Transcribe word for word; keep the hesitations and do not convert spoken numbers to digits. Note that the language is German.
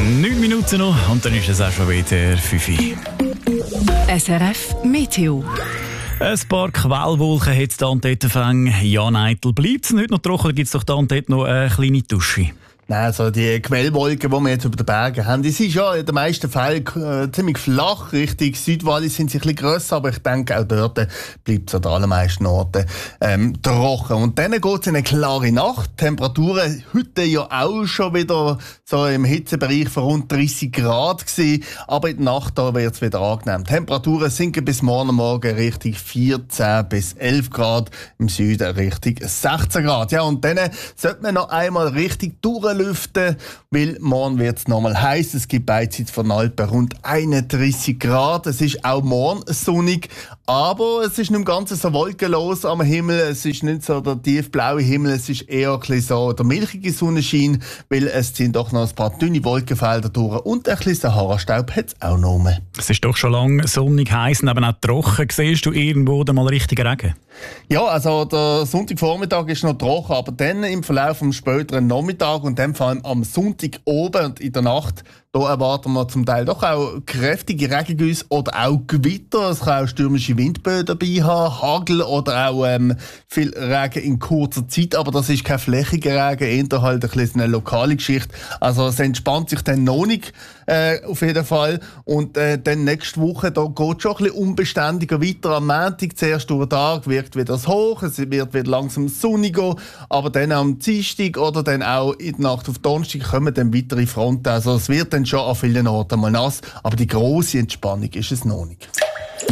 Neun Minuten noch und dann ist es auch schon wieder fünf Uhr. S R F Meteo. Ein paar Quellwolken hat es da und dort gefangen. Ja, Neitel, bleibt es nicht noch trocken oder gibt es doch da und dort noch eine kleine Dusche? Nein, also die Quellwolken, die wir jetzt über den Bergen haben, die sind ja in den meisten Fällen äh, ziemlich flach. Richtig Südwallis sind sie ein bisschen grösser, aber ich denke, auch dort bleibt es an den allermeisten Orten ähm, trocken. Und dann geht es in eine klare Nacht. Die Temperaturen heute ja auch schon wieder so im Hitzebereich von rund dreissig Grad gewesen, aber in der Nacht wird es wieder angenehm. Die Temperaturen sinken bis morgen Morgen Richtung vierzehn bis elf Grad, im Süden Richtung sechzehn Grad. Ja, und dann sollte man noch einmal richtig durchlüften, weil morgen wird es nochmal heiß. Es gibt beidseits von Alpen rund einunddreissig Grad. Es ist auch morgen sonnig, aber es ist nicht im Ganzen so wolkenlos am Himmel. Es ist nicht so der tiefblaue Himmel, es ist eher ein bisschen so der milchige Sonnenschein, weil es ziehen doch noch ein paar dünne Wolkenfelder durch und ein bisschen Sahara-Staub hat es auch noch. Es ist doch schon lange sonnig, heiß, aber auch trocken. Siehst du irgendwo mal richtig Regen? Ja, also der Sonntagvormittag ist noch trocken, aber dann im Verlauf des späteren Nachmittag und dann vor allem am Sonntag oben und in der Nacht, da erwarten wir zum Teil doch auch kräftige Regengüsse oder auch Gewitter. Es kann auch stürmische Windböen dabei haben, Hagel oder auch ähm, viel Regen in kurzer Zeit. Aber das ist kein flächiger Regen, eher halt ein bisschen eine lokale Geschichte. Also es entspannt sich dann noch nicht, äh, auf jeden Fall. Und äh, dann nächste Woche, da geht es schon ein bisschen unbeständiger weiter. Am Montag, zuerst durch den Tag, wirkt wieder das hoch, es wird wieder langsam sonniger. Aber dann am Dienstag oder dann auch in der Nacht auf Donnerstag kommen dann weitere Fronten. Also es wird dann schon an vielen Orten mal nass, aber die grosse Entspannung ist es noch nicht.